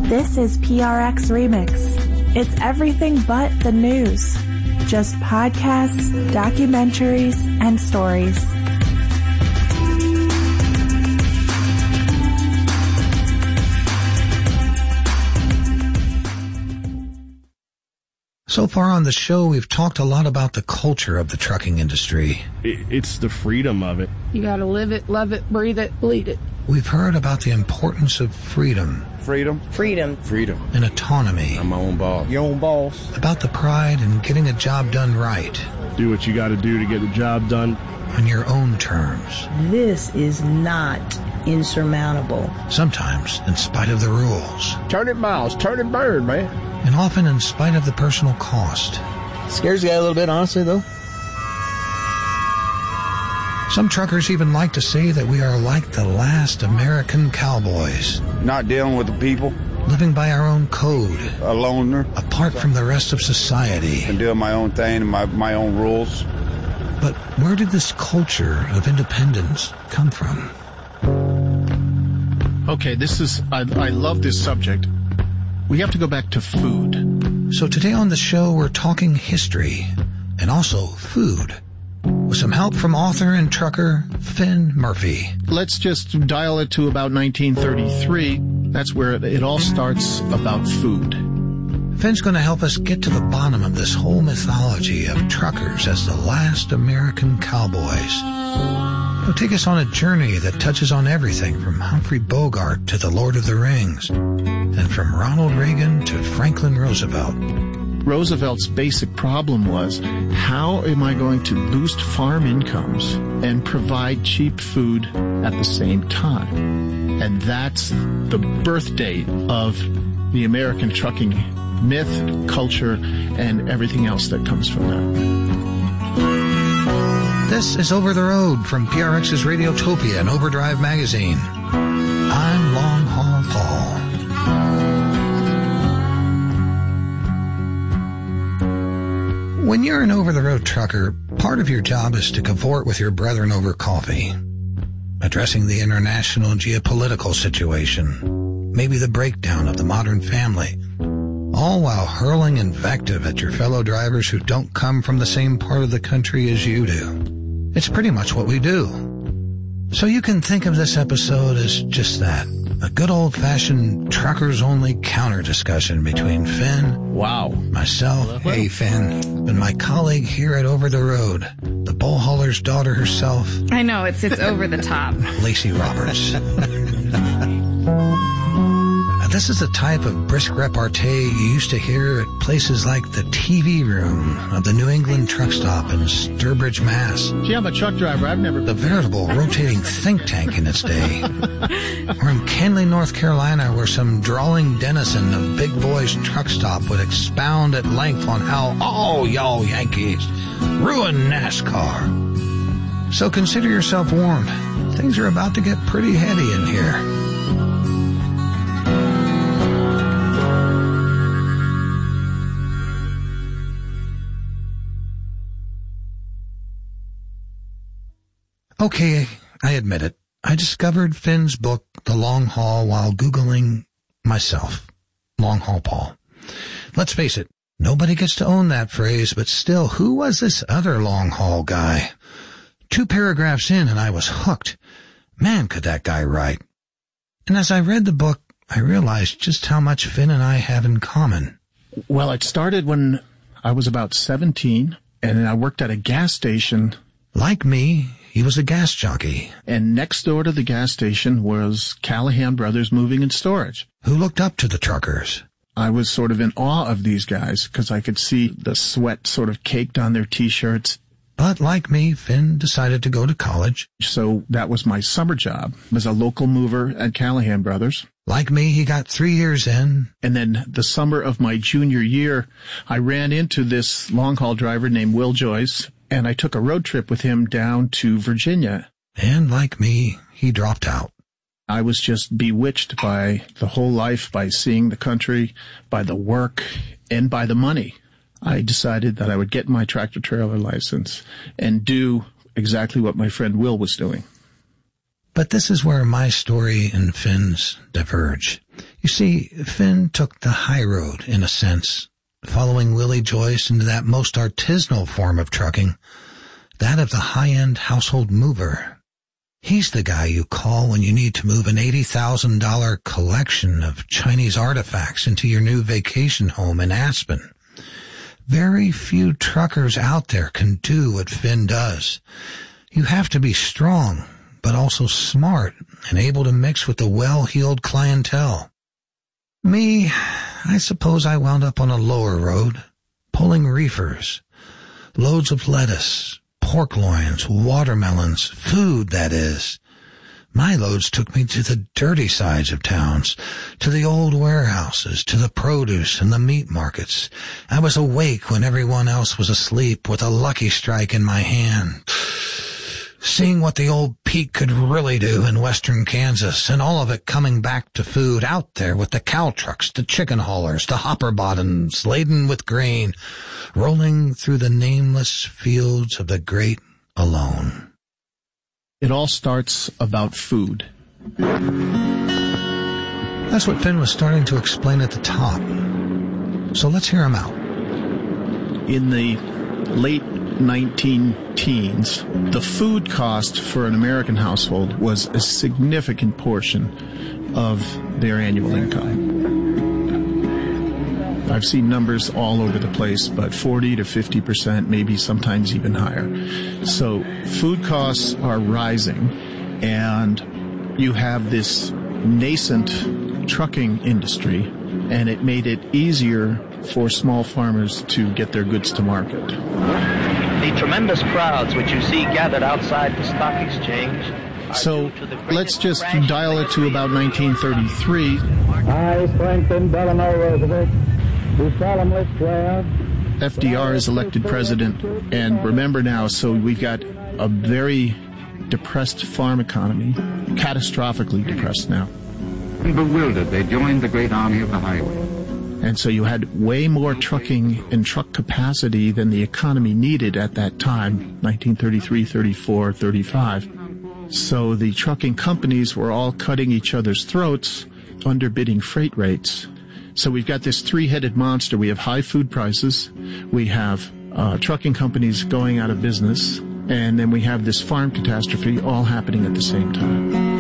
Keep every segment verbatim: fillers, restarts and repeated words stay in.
This is P R X Remix. It's everything but the news. Just podcasts, documentaries, and stories. So far on the show, we've talked a lot about the culture of the trucking industry. It's the freedom of it. You gotta live it, love it, breathe it, bleed it. We've heard about the importance of freedom. Freedom. Freedom. Freedom. And autonomy. I'm my own boss. Your own boss. About the pride in getting a job done right. Do what you gotta do to get the job done. On your own terms. This is not insurmountable. Sometimes in spite of the rules. Turn it miles, turn it bird, man. And often in spite of the personal cost. Scares the guy a little bit, honestly, though. Some truckers even like to say that we are like the last American cowboys. Not dealing with the people. Living by our own code. A loner. Apart from the rest of society. And doing my own thing and my, my own rules. But where did this culture of independence come from? Okay, this is, I, I love this subject. We have to go back to food. So today on the show, we're talking history and also food. With some help from author and trucker Finn Murphy. Let's just dial it to about nineteen thirty-three. That's where it, it all starts about food. Finn's going to help us get to the bottom of this whole mythology of truckers as the last American cowboys. He'll take us on a journey that touches on everything from Humphrey Bogart to the Lord of the Rings, and from Ronald Reagan to Franklin Roosevelt. Roosevelt's basic problem was, how am I going to boost farm incomes and provide cheap food at the same time? And that's the birth date of the American trucking myth, culture, and everything else that comes from that. This is Over the Road from P R X's Radiotopia and Overdrive Magazine. I'm Long Haul Paul. When you're an over-the-road trucker, part of your job is to cavort with your brethren over coffee, addressing the international geopolitical situation, maybe the breakdown of the modern family, all while hurling invective at your fellow drivers who don't come from the same part of the country as you do. It's pretty much what we do. So you can think of this episode as just that. A good old-fashioned truckers-only counter-discussion between Finn, wow, myself, hey Finn, and my colleague here at Over the Road, the bull hauler's daughter herself. I know, it's it's over the top. Lacey Roberts. This is the type of brisk repartee you used to hear at places like the T V room of the New England truck stop in Sturbridge, Mass. Gee, I'm a truck driver. I've never... The veritable rotating think tank in its day. Or in Kenly, North Carolina, where some drawling denizen of Big Boy's truck stop would expound at length on how all y'all Yankees ruin NASCAR. So consider yourself warned. Things are about to get pretty heady in here. Okay, I admit it. I discovered Finn's book, The Long Haul, while Googling myself, Long Haul Paul. Let's face it, nobody gets to own that phrase, but still, who was this other long haul guy? Two paragraphs in and I was hooked. Man, could that guy write. And as I read the book, I realized just how much Finn and I have in common. Well, it started when I was about seventeen, and I worked at a gas station. Like me, he was a gas jockey. And next door to the gas station was Callahan Brothers Moving and Storage. Who looked up to the truckers. I was sort of in awe of these guys because I could see the sweat sort of caked on their T-shirts. But like me, Finn decided to go to college. So that was my summer job, as a local mover at Callahan Brothers. Like me, he got three years in. And then the summer of my junior year, I ran into this long-haul driver named Will Joyce, and I took a road trip with him down to Virginia. And like me, he dropped out. I was just bewitched by the whole life, by seeing the country, by the work, and by the money. I decided that I would get my tractor-trailer license and do exactly what my friend Will was doing. But this is where my story and Finn's diverge. You see, Finn took the high road, in a sense, following Willie Joyce into that most artisanal form of trucking, that of the high-end household mover. He's the guy you call when you need to move an eighty thousand dollars collection of Chinese artifacts into your new vacation home in Aspen. Very few truckers out there can do what Finn does. You have to be strong, but also smart and able to mix with the well-heeled clientele. Me, I suppose I wound up on a lower road, pulling reefers, loads of lettuce, pork loins, watermelons, food, that is. My loads took me to the dirty sides of towns, to the old warehouses, to the produce and the meat markets. I was awake when everyone else was asleep with a Lucky Strike in my hand, seeing what the old Pete could really do in western Kansas, and all of it coming back to food out there with the cow trucks, the chicken haulers, the hopper bottoms laden with grain, rolling through the nameless fields of the great alone. It all starts about food. That's what Finn was starting to explain at the top. So let's hear him out. In the late nineteen teens, the food cost for an American household was a significant portion of their annual income. I've seen numbers all over the place, but forty to fifty percent, maybe sometimes even higher. So food costs are rising, and you have this nascent trucking industry, and it made it easier for small farmers to get their goods to market. The tremendous crowds which you see gathered outside the stock exchange. So let's just dial it to about nineteen thirty-three. I, Franklin Delano Roosevelt, do solemnly swear. F D R is elected president, and remember now, so we've got a very depressed farm economy, catastrophically depressed now. Bewildered, they joined the great army of the highway. And so you had way more trucking and truck capacity than the economy needed at that time, nineteen thirty-three, thirty-four, thirty-five. So the trucking companies were all cutting each other's throats, underbidding freight rates. So we've got this three-headed monster. We have high food prices, we have uh, trucking companies going out of business, and then we have this farm catastrophe all happening at the same time.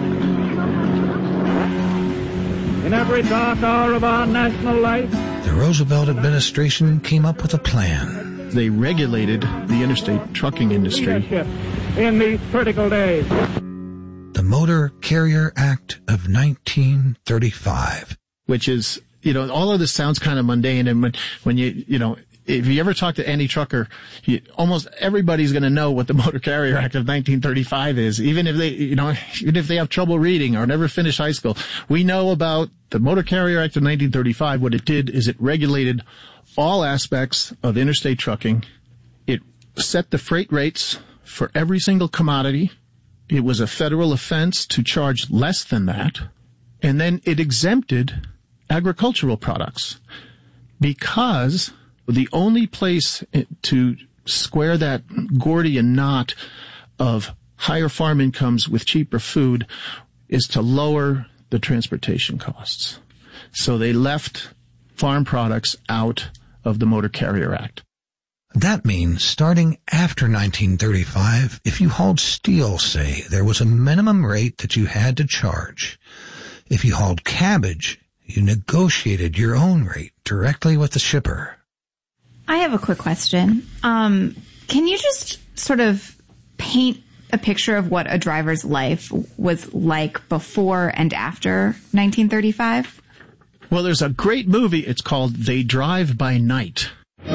In every dark hour of our national life, the Roosevelt administration came up with a plan. They regulated the interstate trucking industry in these critical days. The Motor Carrier Act of nineteen thirty-five. Which is, you know, all of this sounds kind of mundane, and when, when you, you know, if you ever talk to any trucker, you, almost everybody's going to know what the Motor Carrier Act of nineteen thirty-five is, even if they, you know, even if they have trouble reading or never finished high school. We know about the Motor Carrier Act of nineteen thirty-five. What it did is it regulated all aspects of interstate trucking. It set the freight rates for every single commodity. It was a federal offense to charge less than that. And then it exempted agricultural products, because the only place to square that Gordian knot of higher farm incomes with cheaper food is to lower the transportation costs. So they left farm products out of the Motor Carrier Act. That means starting after nineteen thirty-five, if you hauled steel, say, there was a minimum rate that you had to charge. If you hauled cabbage, you negotiated your own rate directly with the shipper. I have a quick question. Um, can you just sort of paint a picture of what a driver's life was like before and after nineteen thirty-five? Well, there's a great movie. It's called They Drive by Night.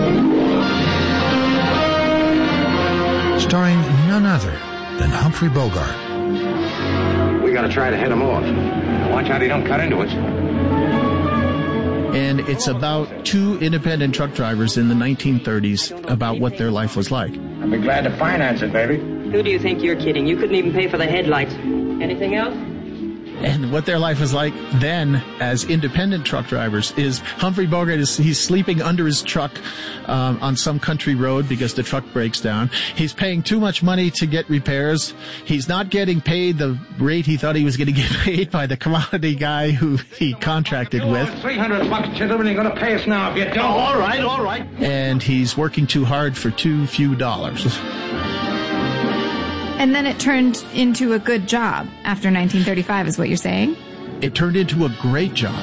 Starring none other than Humphrey Bogart. We gotta try to head them off. Watch out they don't cut into us. And it's about two independent truck drivers in the nineteen thirties about what their life was like. I'd be glad to finance it, baby. Who do you think you're kidding? You couldn't even pay for the headlights. Anything else? And what their life was like then as independent truck drivers is Humphrey Bogart is he's sleeping under his truck um, on some country road because the truck breaks down. He's paying too much money to get repairs. He's not getting paid the rate he thought he was going to get paid by the commodity guy who he contracted with. three hundred bucks, gentlemen. You're going to pay us now if you don't. Oh, all right, all right. And he's working too hard for too few dollars. And then it turned into a good job after nineteen thirty-five, is what you're saying? It turned into a great job.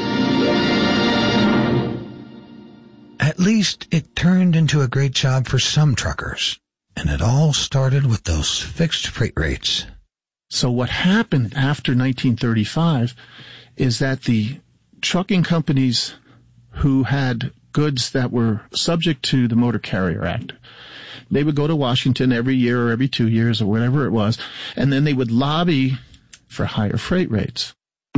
At least it turned into a great job for some truckers. And it all started with those fixed freight rates. So what happened after nineteen thirty-five is that the trucking companies who had goods that were subject to the Motor Carrier Act, they would go to Washington every year or every two years or whatever it was, and then they would lobby for higher freight rates.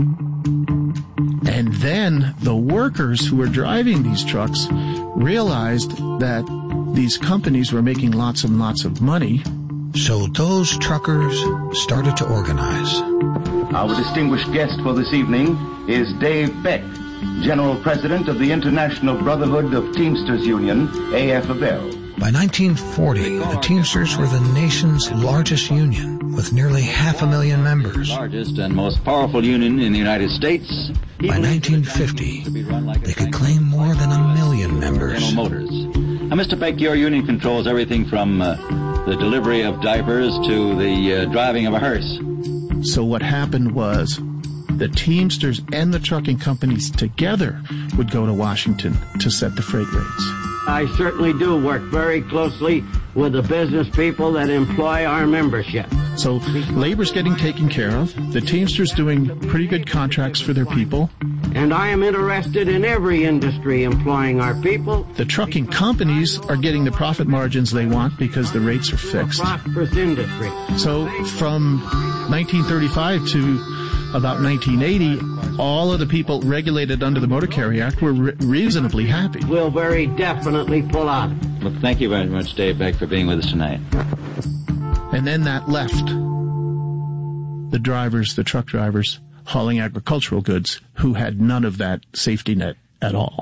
And then the workers who were driving these trucks realized that these companies were making lots and lots of money. So those truckers started to organize. Our distinguished guest for this evening is Dave Beck, General President of the International Brotherhood of Teamsters Union, A F of L. By nineteen forty, the Teamsters were the nation's largest union, with nearly half a million members. Largest and most powerful union in the United States. By nineteen fifty, they could claim more than a million members. General Motors. Now, Mister Beck, your union controls everything from uh, the delivery of diapers to the uh, driving of a hearse. So what happened was the Teamsters and the trucking companies together would go to Washington to set the freight rates. I certainly do work very closely with the business people that employ our membership. So labor's getting taken care of. The Teamsters doing pretty good contracts for their people. And I am interested in every industry employing our people. The trucking companies are getting the profit margins they want because the rates are fixed. Prosperous industry. So from nineteen thirty-five to about nineteen eighty, all of the people regulated under the Motor Carrier Act were re- reasonably happy. We'll very definitely pull out. Well, thank you very much, Dave Beck, for being with us tonight. And then that left the drivers, the truck drivers, hauling agricultural goods, who had none of that safety net at all.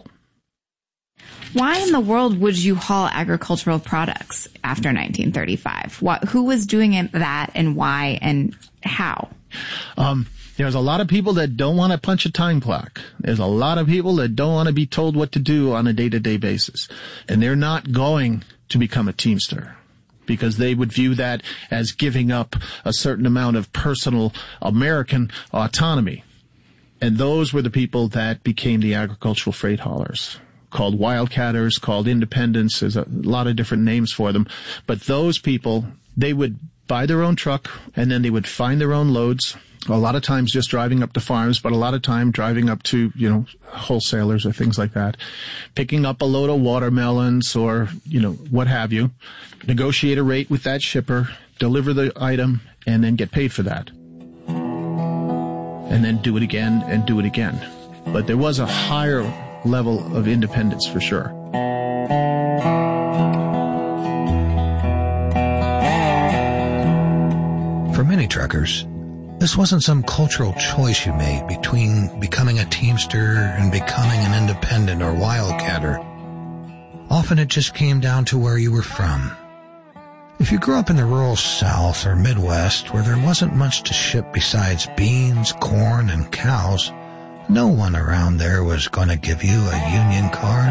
Why in the world would you haul agricultural products after nineteen thirty-five? What, who was doing it, that, and why, and how? Um, there's a lot of people that don't want to punch a time clock. There's a lot of people that don't want to be told what to do on a day-to-day basis. And they're not going to become a Teamster because they would view that as giving up a certain amount of personal American autonomy. And those were the people that became the agricultural freight haulers, called wildcatters, called independents. There's a lot of different names for them. But those people, they would buy their own truck, and then they would find their own loads, a lot of times just driving up to farms, but a lot of time driving up to, you know, wholesalers or things like that, picking up a load of watermelons or, you know, what have you, negotiate a rate with that shipper, deliver the item, and then get paid for that. And then do it again and do it again. But there was a higher level of independence for sure. For many truckers, this wasn't some cultural choice you made between becoming a Teamster and becoming an independent or wildcatter. Often it just came down to where you were from. If you grew up in the rural South or Midwest where there wasn't much to ship besides beans, corn, and cows, no one around there was going to give you a union card.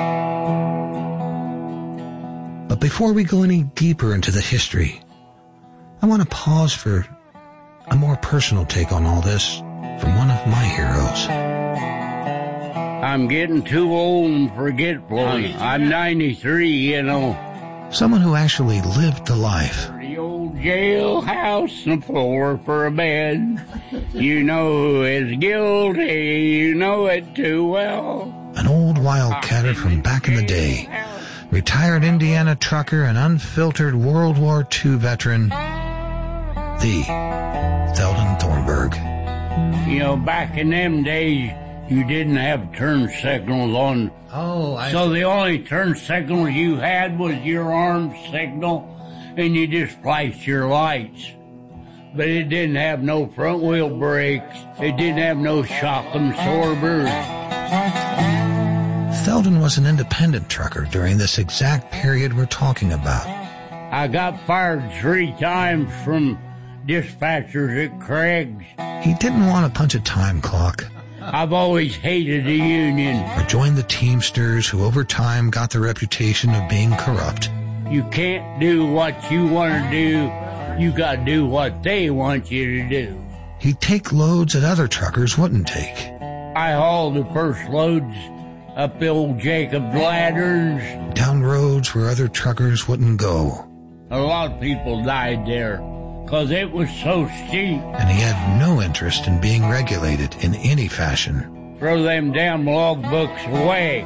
But before we go any deeper into the history, I want to pause for a more personal take on all this from one of my heroes. I'm getting too old and forgetful. I'm ninety-three, you know. Someone who actually lived the life. The old jailhouse and floor for a bed. You know who is guilty, you know it too well. An old wildcatter from back in the day. Retired Indiana trucker and unfiltered World War Two veteran, the Theldon Thornburg. You know, back in them days, you didn't have turn signals on. Oh, I... So the only turn signals you had was your arm signal, and you just flashed your lights. but it didn't have no front wheel brakes. It didn't have no shock absorbers. Theldon was an independent trucker during this exact period we're talking about. I got fired three times from dispatchers at Craig's. He didn't want to punch a time clock. I've always hated the union. Or join the Teamsters, who over time got the reputation of being corrupt. You can't do what you want to do. You got to do what they want you to do. He'd take loads that other truckers wouldn't take. I hauled the first loads up the old Jacob's ladders. Down roads where other truckers wouldn't go. A lot of people died there because it was so steep. And he had no interest in being regulated in any fashion. Throw them damn log books away.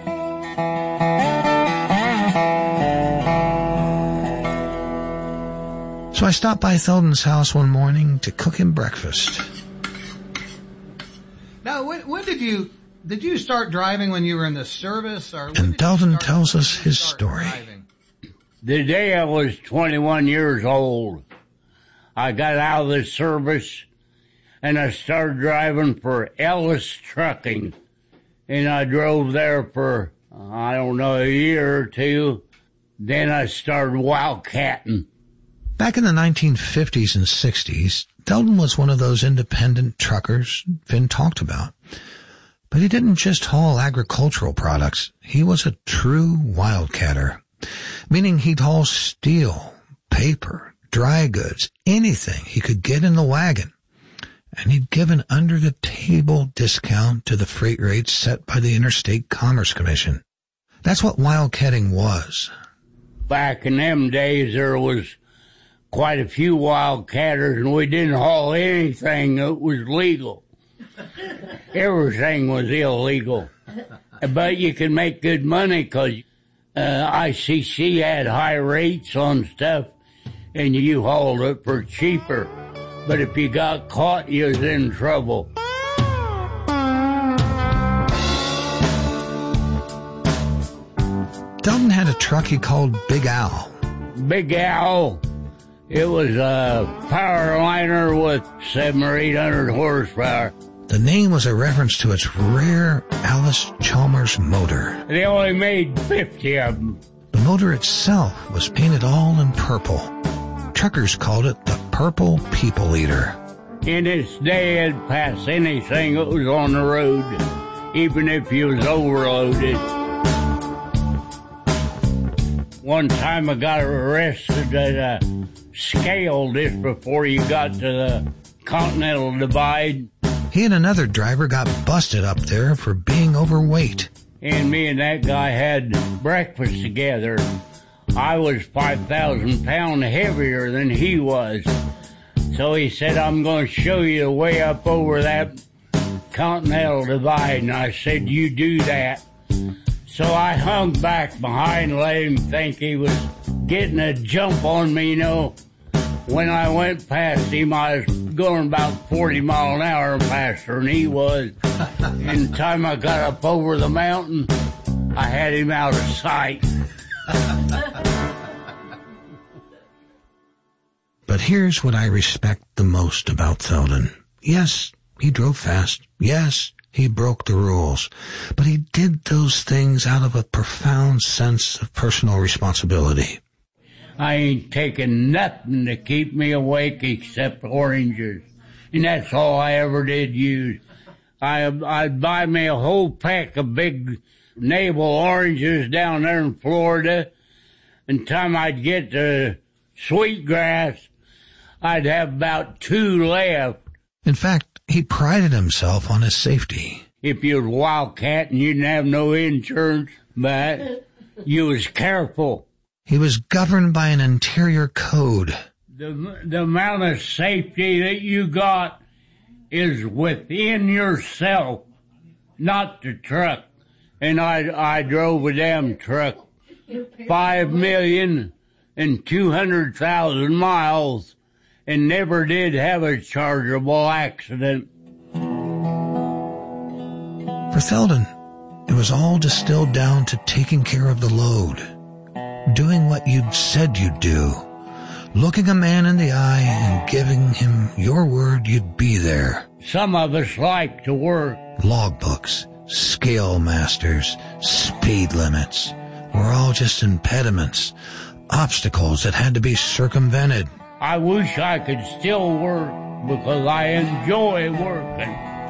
So I stopped by Theldon's house one morning to cook him breakfast. Now, when, when did you did you start driving? When you were in the service, or when and Theldon tells us his story. Driving? The day I was twenty-one years old, I got out of the service and I started driving for Ellis Trucking, and I drove there for I don't know a year or two. Then I started wildcatting. Back in the nineteen fifties and sixties, Theldon was one of those independent truckers Finn talked about. But he didn't just haul agricultural products. He was a true wildcatter, meaning he'd haul steel, paper, dry goods, anything he could get in the wagon. And he'd give an under-the-table discount to the freight rates set by the Interstate Commerce Commission. That's what wildcatting was. Back in them days, there was quite a few wildcatters, and we didn't haul anything that was legal. Everything was illegal. But you could make good money because uh, I C C had high rates on stuff, and you hauled it for cheaper. But if you got caught, you was in trouble. Theldon had a truck he called Big Al. Big Al. It was a power liner with seven or eight hundred horsepower. The name was a reference to its rare Allis-Chalmers motor. They only made fifty of them. The motor itself was painted all in purple. Truckers called it the Purple People Eater. In its day, it'd pass anything that was on the road, even if you was overloaded. One time I got arrested at a scale just before you got to the Continental Divide. He and another driver got busted up there for being overweight. And me and that guy had breakfast together. I was five thousand pounds heavier than he was. So he said, I'm going to show you the way up over that Continental Divide. And I said, you do that. So I hung back behind and let him think he was getting a jump on me, you know. When I went past him, I was going about forty miles an hour faster than he was. And the time I got up over the mountain, I had him out of sight. But here's what I respect the most about Theldon. Yes, he drove fast. Yes, he broke the rules. But he did those things out of a profound sense of personal responsibility. I ain't taking nothing to keep me awake except oranges. And that's all I ever did use. I, I'd buy me a whole pack of big navel oranges down there in Florida. And time I'd get to Sweetgrass, I'd have about two left. In fact, he prided himself on his safety. If you was wildcat and you didn't have no insurance, but you was careful. He was governed by an interior code. The, the amount of safety that you got is within yourself, not the truck. And I, I drove a damn truck five million and two hundred thousand miles and never did have a chargeable accident. For Theldon, it was all distilled down to taking care of the load, doing what you'd said you'd do, looking a man in the eye and giving him your word you'd be there. Some of us like to work. Logbooks, scale masters, speed limits were all just impediments, obstacles that had to be circumvented. I wish I could still work because I enjoy working.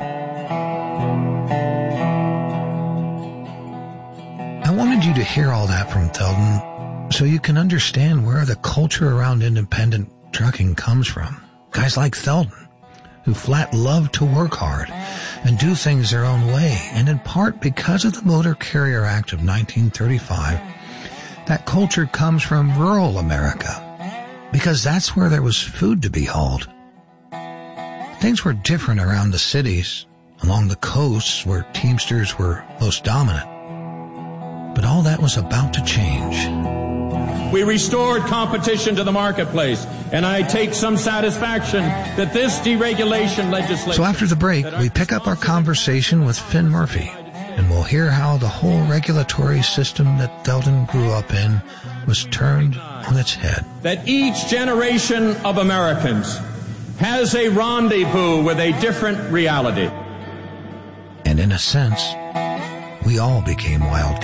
I wanted you to hear all that from Theldon so you can understand where the culture around independent trucking comes from. Guys like Theldon, who flat love to work hard and do things their own way, and in part because of the Motor Carrier Act of nineteen thirty-five, that culture comes from rural America, because that's where there was food to be hauled. Things were different around the cities, along the coasts where Teamsters were most dominant. But all that was about to change. We restored competition to the marketplace, and I take some satisfaction that this deregulation legislation... So after the break, we pick up our conversation with Finn Murphy, and we'll hear how the whole regulatory system that Theldon grew up in was turned on its head. That each generation of Americans has a rendezvous with a different reality. And in a sense, we all became wildcats.